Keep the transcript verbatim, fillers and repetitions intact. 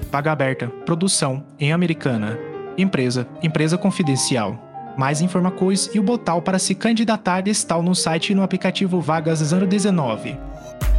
vaga aberta, produção, em Americana. Empresa, empresa confidencial. Mais informações e o botão para se candidatar estão no site e no aplicativo Vagas zero dezenove.